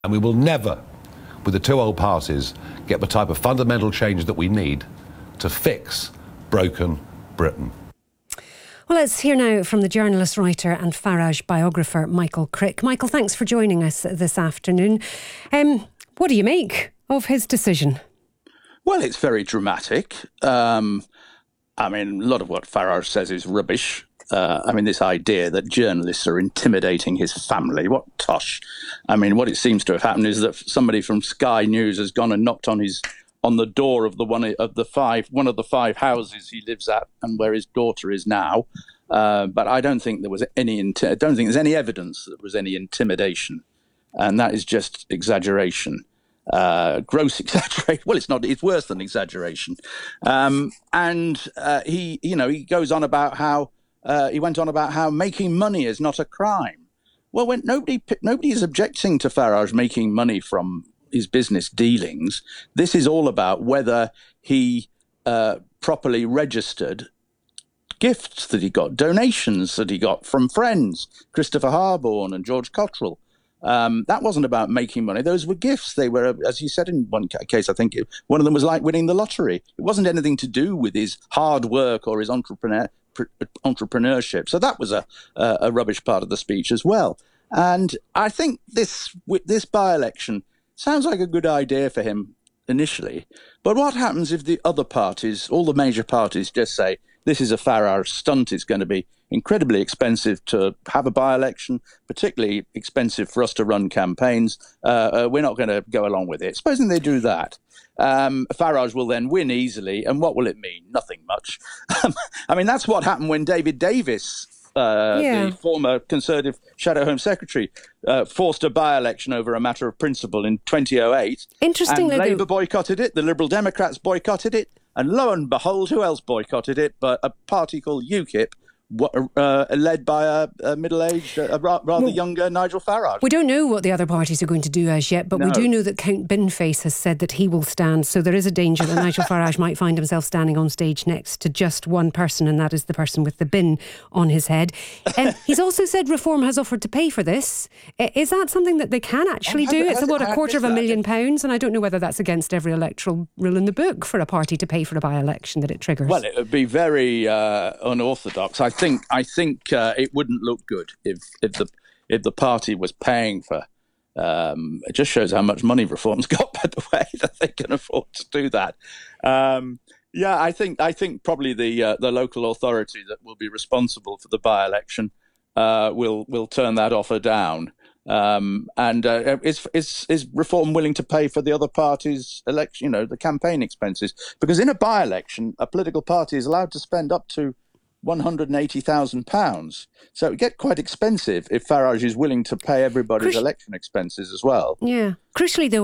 And we will never, with the two old parties, get the type of fundamental change that we need to fix broken Britain. Well, let's hear now from the journalist, writer and Farage biographer Michael Crick. Michael, thanks for joining us this afternoon. What do you make of his decision? Well, it's very dramatic. A lot of what Farage says is rubbish. This idea that journalists are intimidating his family, what tosh. What it seems to have happened is that somebody from Sky News has gone and knocked on the door of one of the five houses he lives at and where his daughter is now. But I don't think there's any evidence that there was any intimidation, and that is just exaggeration. Gross exaggeration. Well, it's not. It's worse than exaggeration. He goes on about how. He went on about how making money is not a crime. Well, when nobody is objecting to Farage making money from his business dealings. This is all about whether he properly registered gifts that he got, donations that he got from friends, Christopher Harborne and George Cottrell. That wasn't about making money. Those were gifts. They were, as you said in one case, I think one of them was like winning the lottery. It wasn't anything to do with his hard work or his entrepreneurship. So that was a rubbish part of the speech as well. And I think this by-election sounds like a good idea for him initially. But what happens if the other parties, all the major parties, just say, this is a Farage stunt, it's going to be incredibly expensive to have a by-election, particularly expensive for us to run campaigns. We're not going to go along with it. Supposing they do that, Farage will then win easily. And what will it mean? Nothing much. That's what happened when David Davis, the former Conservative Shadow Home Secretary, forced a by-election over a matter of principle in 2008. Interestingly, and Labour boycotted it, the Liberal Democrats boycotted it, and lo and behold, who else boycotted it but a party called UKIP, led by a middle-aged, rather younger Nigel Farage. We don't know what the other parties are going to do as yet, but we do know that Count Binface has said that he will stand. So there is a danger that Nigel Farage might find himself standing on stage next to just one person, and that is the person with the bin on his head. He's also said Reform has offered to pay for this. Is that something that they can actually do? It's about £250,000, and I don't know whether that's against every electoral rule in the book for a party to pay for a by-election that it triggers. Well, it would be very unorthodox. I think it wouldn't look good if the party was paying for. It just shows how much money Reform's got, by the way, that they can afford to do that. I think probably the local authority that will be responsible for the by-election will turn that offer down. Is Reform willing to pay for the other party's election? The campaign expenses, because in a by-election, a political party is allowed to spend up to £180,000. So it would get quite expensive if Farage is willing to pay everybody's election expenses as well. Yeah. Crucially, though,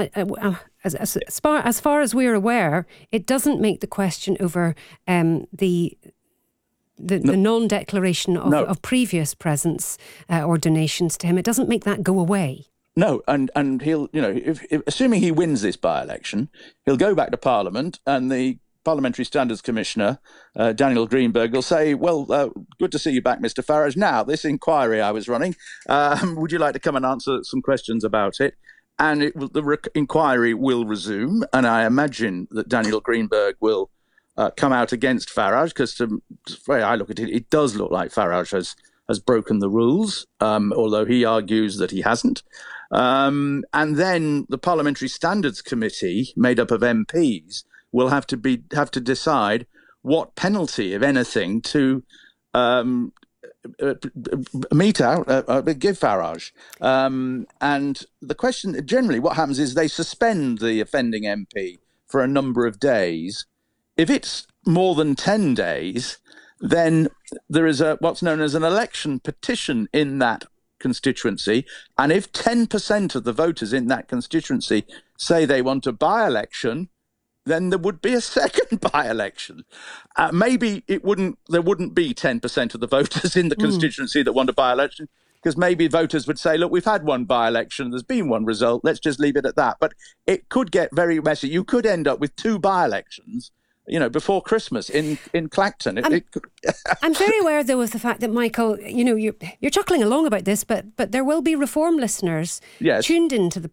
as far as we're aware, it doesn't make the question over the non-declaration of previous presents or donations to him. It doesn't make that go away. No, and he'll, if assuming he wins this by-election, he'll go back to Parliament, and the Parliamentary Standards Commissioner, Daniel Greenberg, will say, well, good to see you back, Mr. Farage. Now, this inquiry I was running, would you like to come and answer some questions about it? And the inquiry will resume, and I imagine that Daniel Greenberg will come out against Farage, because the way I look at it, it does look like Farage has broken the rules, although he argues that he hasn't. And then the Parliamentary Standards Committee, made up of MPs, will have to decide what penalty, if anything, to give Farage. And the question, generally, what happens is they suspend the offending MP for a number of days. If it's more than 10 days, then there is what's known as an election petition in that constituency. And if 10% of the voters in that constituency say they want a by-election, then there would be a second by-election. Maybe there wouldn't be 10% of the voters in the constituency that want a by-election, because maybe voters would say, look, we've had one by-election, there's been one result, let's just leave it at that. But it could get very messy. You could end up with two by-elections before Christmas in Clacton. I'm very aware, though, of the fact that, Michael, you're chuckling along about this, but there will be Reform listeners tuned into the